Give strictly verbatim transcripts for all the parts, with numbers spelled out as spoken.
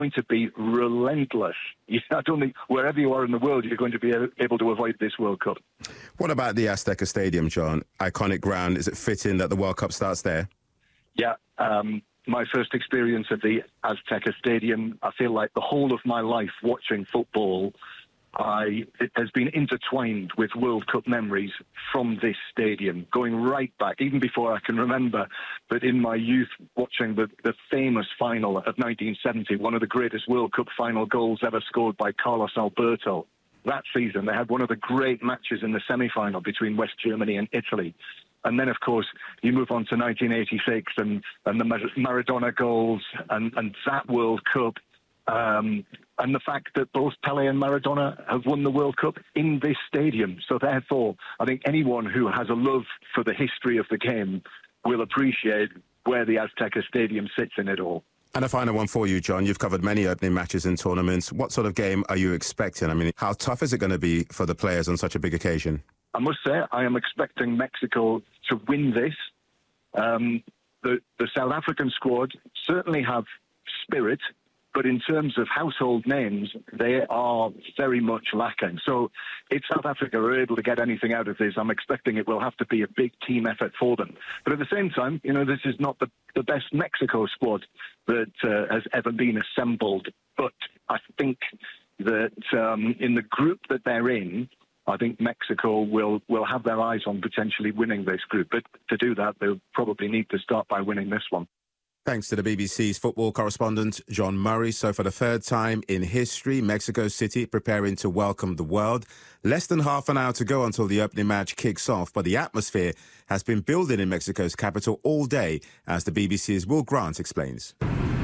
going to be relentless. I don't think wherever you are in the world, you're going to be able to avoid this World Cup. What about the Azteca Stadium, John? Iconic ground. Is it fitting that the World Cup starts there? Yeah. Um, my first experience at the Azteca Stadium, I feel like the whole of my life watching football, I, it has been intertwined with World Cup memories from this stadium, going right back, even before I can remember. But in my youth, watching the, the famous final of nineteen seventy, one of the greatest World Cup final goals ever scored by Carlos Alberto. That season, they had one of the great matches in the semi-final between West Germany and Italy. And then, of course, you move on to nineteen eighty-six and, and the Maradona goals and, and that World Cup. Um, and the fact that both Pelé and Maradona have won the World Cup in this stadium. So therefore, I think anyone who has a love for the history of the game will appreciate where the Azteca Stadium sits in it all. And a final one for you, John. You've covered many opening matches in tournaments. What sort of game are you expecting? I mean, how tough is it going to be for the players on such a big occasion? I must say, I am expecting Mexico to win this. Um, the, the South African squad certainly have spirit, but in terms of household names, they are very much lacking. So if South Africa are able to get anything out of this, I'm expecting it will have to be a big team effort for them. But at the same time, you know, this is not the, the best Mexico squad that uh, has ever been assembled. But I think that um, in the group that they're in, I think Mexico will, will have their eyes on potentially winning this group. But to do that, they'll probably need to start by winning this one. Thanks to the B B C's football correspondent, John Murray. So for the third time in history, Mexico City preparing to welcome the world. Less than half an hour to go until the opening match kicks off, but the atmosphere has been building in Mexico's capital all day, as the B B C's Will Grant explains.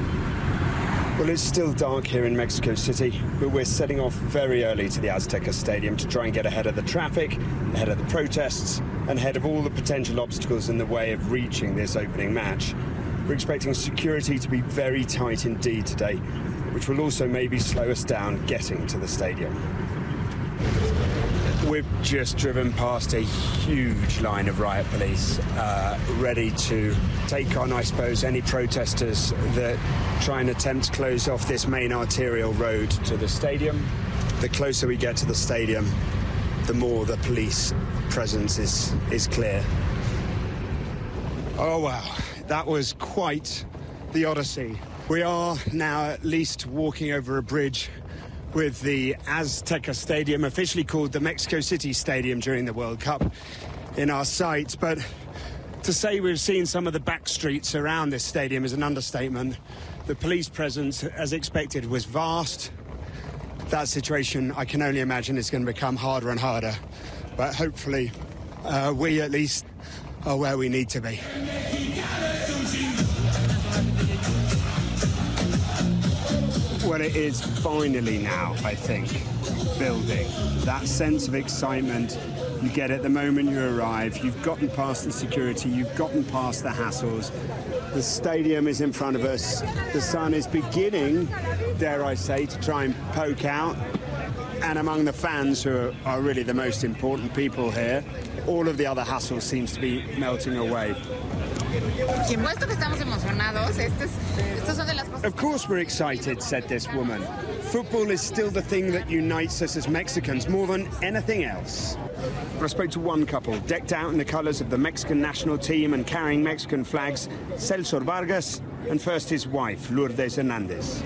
Well, it's still dark here in Mexico City, but we're setting off very early to the Azteca Stadium to try and get ahead of the traffic, ahead of the protests, and ahead of all the potential obstacles in the way of reaching this opening match. We're expecting security to be very tight indeed today, which will also maybe slow us down getting to the stadium. We've just driven past a huge line of riot police, uh, ready to take on, I suppose, any protesters that try and attempt to close off this main arterial road to the stadium. The closer we get to the stadium, the more the police presence is, is clear. Oh, wow. That was quite the odyssey. We are now at least walking over a bridge with the Azteca Stadium, officially called the Mexico City Stadium during the World Cup, in our sights. But to say we've seen some of the back streets around this stadium is an understatement. The police presence, as expected, was vast. That situation, I can only imagine, is going to become harder and harder. But hopefully, uh, we at least are where we need to be. Well, it is finally now, I think, building. That sense of excitement you get at the moment you arrive. You've gotten past the security, you've gotten past the hassles. The stadium is in front of us. The sun is beginning, dare I say, to try and poke out. And among the fans, who are, are really the most important people here, all of the other hassle seems to be melting away. Of course we're excited, said this woman. Football is still the thing that unites us as Mexicans more than anything else. I spoke to one couple, decked out in the colours of the Mexican national team and carrying Mexican flags, Celso Vargas, and first his wife, Lourdes Hernandez.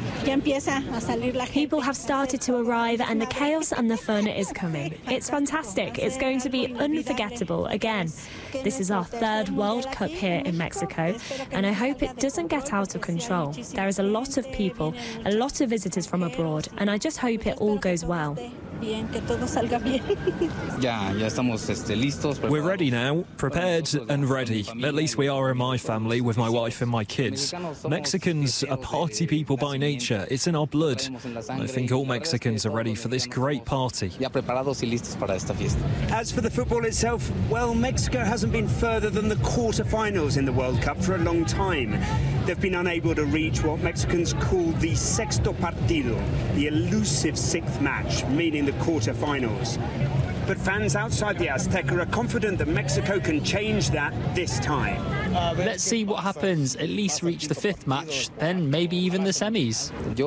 People have started to arrive and the chaos and the fun is coming. It's fantastic. It's going to be unforgettable again. This is our third World Cup here in Mexico, and I hope it doesn't get out of control. There is a lot of people, a lot of visitors from abroad, and I just hope it all goes well. We're ready now, prepared and ready. At least we are in my family with my wife and my kids. Mexicans are party people by nature. It's in our blood. I think all Mexicans are ready for this great party. As for the football itself, well, Mexico hasn't been further than the quarter-finals in the World Cup for a long time. They've been unable to reach what Mexicans call the sexto partido, the elusive sixth match, meaning the quarter-finals. but fans outside the Azteca are confident that Mexico can change that this time. Let's see what happens. At least reach the fifth match, then maybe even the semis.